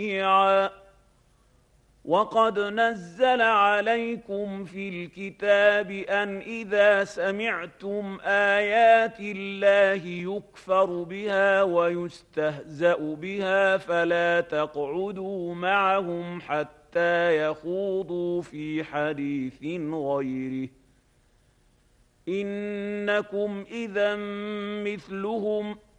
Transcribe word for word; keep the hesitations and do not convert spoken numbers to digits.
جميعا. وقد نزل عليكم في الكتاب أن إذا سمعتم آيات الله يكفر بها ويستهزأ بها فلا تقعدوا معهم حتى يخوضوا في حديث غيره إنكم إذا مثلهم